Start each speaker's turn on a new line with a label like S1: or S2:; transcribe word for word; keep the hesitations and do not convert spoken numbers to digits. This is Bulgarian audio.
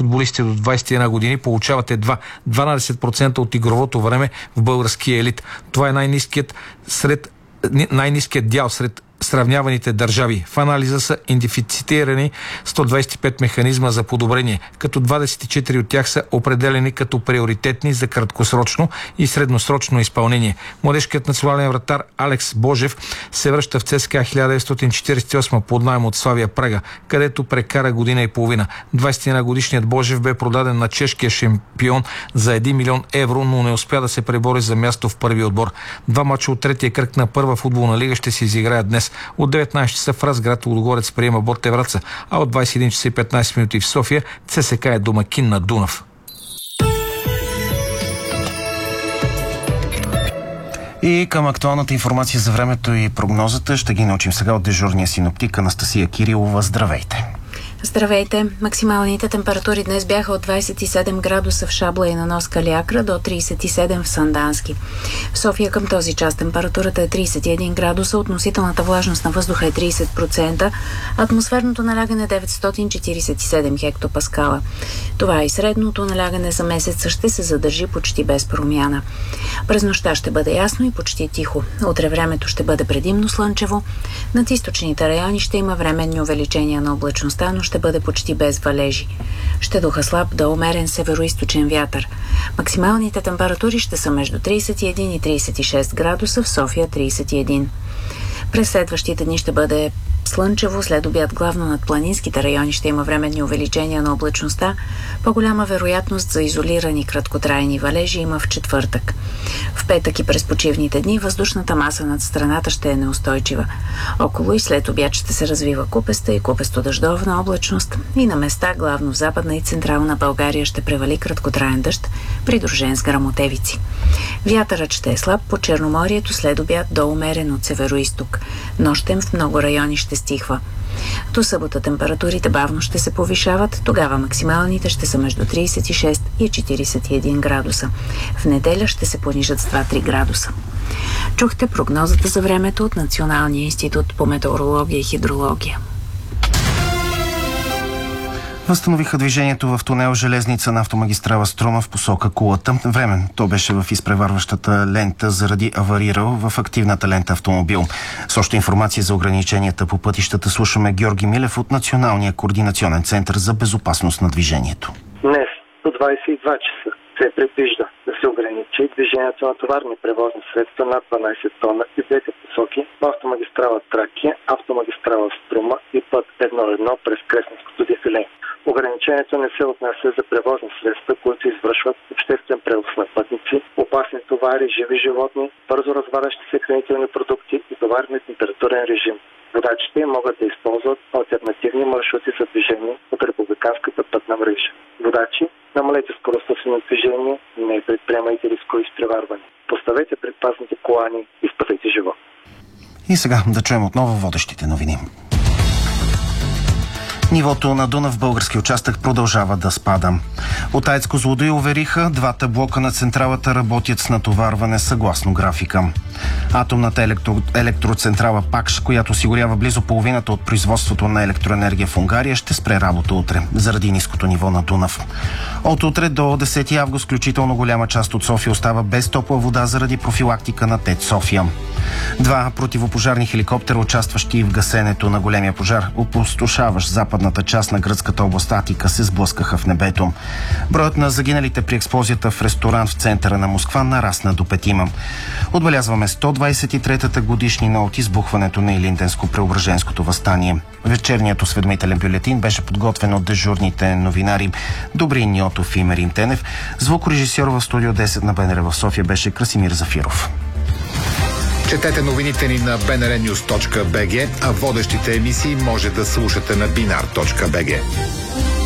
S1: футболистите до двадесет и една години получават едва дванадесет процента от игровото време в българския елит. Това е най-ниският сред най-ниският дял сред сравняваните държави. В анализа са идентифицирани сто двадесет и пет механизма за подобрение, като двадесет и четири от тях са определени като приоритетни за краткосрочно и средносрочно изпълнение. Младежкият национален вратар Алекс Божев се връща в ЦСКА хиляда деветстотин четиридесет и осма под наем от Славия Прага, където прекара година и половина. двадесет и една годишният Божев бе продаден на чешкия шампион за един милион евро, но не успя да се пребори за място в първи отбор. Два мача от третия кръг на първа футболна лига ще се изиграят днес. От деветнадесет часа в Разград Лудогорец приема Ботев Враца, а от двадесет и един часа и петнадесет минути в София ЦСКА е домакин на Дунав.
S2: И към актуалната информация за времето и прогнозата ще ги научим сега от дежурния синоптик Анастасия Кирилова. Здравейте!
S3: Здравейте! Максималните температури днес бяха от двадесет и седем градуса в Шабла и на нос Калиакра до тридесет и седем в Сандански. В София към този час температурата е тридесет и един градуса, относителната влажност на въздуха е тридесет процента, атмосферното налягане е деветстотин четиридесет и седем хектопаскала. Това е и средното налягане за месеца ще се задържи почти без промяна. През нощта ще бъде ясно и почти тихо. Утре времето ще бъде предимно слънчево. Над източните райони ще има временни увеличения на облачността, но ще бъде почти без валежи. Ще духа слаб до умерен североизточен вятър. Максималните температури ще са между тридесет и един и тридесет и шест градуса, в София тридесет и един. През следващите дни ще бъде слънчево, след обяд главно над планинските райони ще има временни увеличения на облачността. По-голяма вероятност за изолирани краткотрайни валежи има в четвъртък. В петък и през почивните дни въздушната маса над страната ще е неустойчива. Около и след обяд ще се развива купеста и купесто-дъждовна облачност и на места, главно в Западна и Централна България, ще превали краткотраен дъжд, придружен с гръмотевици. Вятърът ще е слаб по Черноморието, след обяд до умерен от североизток. Нощем в много райони ще стихва. До събота температурите бавно ще се повишават, тогава максималните ще са между тридесет и шест и четиридесет и един градуса. В неделя ще се понижат с два-три градуса. Чухте прогнозата за времето от Националния институт по метеорология и хидрология.
S2: Възстановиха движението в тунел Железница на автомагистрала Струма в посока Кулата. Временно то беше в изпреварващата лента заради аварирал в активната лента автомобил. С още информация за ограниченията по пътищата слушаме Георги Милев от Националния координационен център за безопасност на движението.
S4: Днес до двадесет и два часа се предвижда да се ограничи движението на товарни превозни средства над дванадесет тона и двете посоки по автомагистрала Тракия, автомагистрала Струма и път едно едно през Кресненското дефиле. Ограничението не се отнася за превозни средства, които извършват обществен превоз на пътници, опасни товари, живи животни, бързо развалящи се хранителни продукти и товари на температурен режим. Водачите могат да използват алтернативни маршрути за движение от републиканската пътна мрежа. Водачи, намалете скоростта си на движение, не предприемайте рискови изпреварване. Поставете предпазните колани и спасете живот.
S2: И сега да чуем отново водещите новини. Нивото на Дунав в български участък продължава да спада. От АЕЦ Козлодуй увериха, двата блока на централата работят с натоварване съгласно графика. Атомната електро... електроцентрала ПАКШ, която осигурява близо половината от производството на електроенергия в Унгария, ще спре работа утре, заради ниското ниво на Дунав. От утре до десети август, включително голяма част от София остава без топла вода заради профилактика на ТЕЦ София. Два противопожарни хеликоптера, участващи в гасенето на големия пожар, опустошаващ западната част на гръцката област Атика, се сблъскаха в небето. Броят на загиналите при експлозията в ресторант в центъра на Москва нарасна до петима. Отбелязваме сто двадесет и третата годишнина от избухването на Илинденско-Преображенското въстание. Вечерният осведомителен бюлетин беше подготвен от дежурните новинари Добрин Ньотов и Мерин Тенев. Звукорежисьор в студио десет на БНР в София беше Красимир Зафиров.
S5: Четете новините ни на би ен ар нюз точка би джи, а водещите емисии може да слушате на бинар точка би джи.